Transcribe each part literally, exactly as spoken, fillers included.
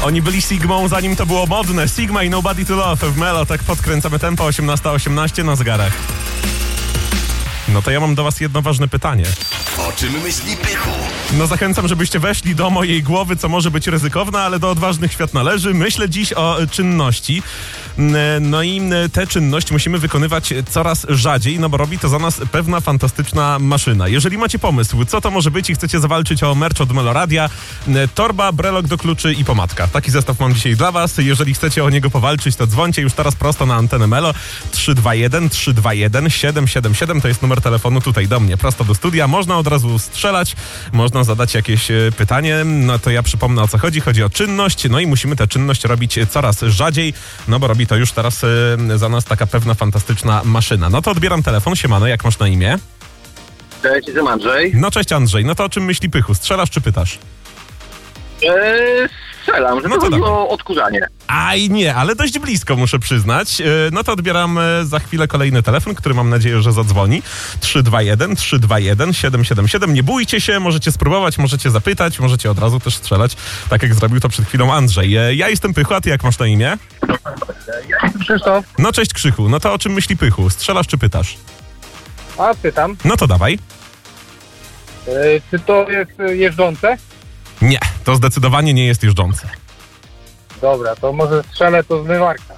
Oni byli Sigmą, zanim to było modne. Sigma i Nobody to Love w Melo. Tak podkręcamy tempo, osiemnasta osiemnaście na zegarach. No to ja mam do was jedno ważne pytanie. O czym myśli Pychu? No zachęcam, żebyście weszli do mojej głowy, co może być ryzykowne, ale do odważnych świat należy. Myślę dziś o czynności. No i te czynności musimy wykonywać coraz rzadziej, no bo robi to za nas pewna fantastyczna maszyna. Jeżeli macie pomysł, co to może być i chcecie zawalczyć o merch od Meloradia, torba, brelok do kluczy i pomadka. Taki zestaw mam dzisiaj dla was. Jeżeli chcecie o niego powalczyć, to dzwońcie już teraz prosto na antenę Melo. trzy dwa jeden, trzysta dwadzieścia jeden, siedem siedem siedem to jest numer telefonu tutaj do mnie, prosto do studia. Można od razu strzelać, można zadać jakieś pytanie. No to ja przypomnę, o co chodzi. Chodzi o czynność, no i musimy tę czynność robić coraz rzadziej, no bo robi to już teraz y, za nas taka pewna fantastyczna maszyna. No to odbieram telefon. Siemano, jak masz na imię? Cześć, jestem Andrzej. No cześć Andrzej, no to o czym myśli Pychu? Strzelasz czy pytasz? Eee, strzelam, że No to to chodzi dawaj. o odkurzanie. Aj nie, ale dość blisko muszę przyznać. Yy, no to odbieram yy, za chwilę kolejny telefon, który mam nadzieję, że zadzwoni. trzy dwa jeden, trzysta dwadzieścia jeden, siedem siedem siedem. Nie bójcie się, możecie spróbować, możecie zapytać, możecie od razu też strzelać, tak jak zrobił to przed chwilą Andrzej. Yy, ja jestem Pychu, a ty jak masz na imię? Krzysztof, No cześć Krzychu, no to o czym myśli Pychu? Strzelasz czy pytasz? a pytam, No to dawaj. yy, czy to jest y, jeżdżące? Nie, to zdecydowanie nie jest jeżdżące. Dobra, to może strzelę to zmywarka.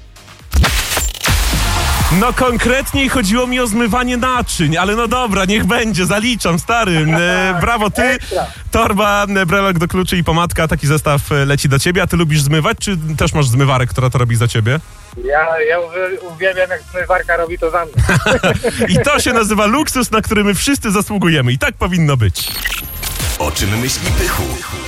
No konkretniej chodziło mi o zmywanie naczyń, ale no dobra, niech będzie, zaliczam, stary. E, brawo, ty, Ekstra. torba, e, brelok do kluczy i pomadka, taki zestaw e, leci do ciebie. A ty lubisz zmywać, czy też masz zmywarek, która to robi za ciebie? Ja, ja uwi- uwielbiam, jak zmywarka robi to za mnie. I to się nazywa luksus, na który my wszyscy zasługujemy i tak powinno być. O czym myśli Pychu?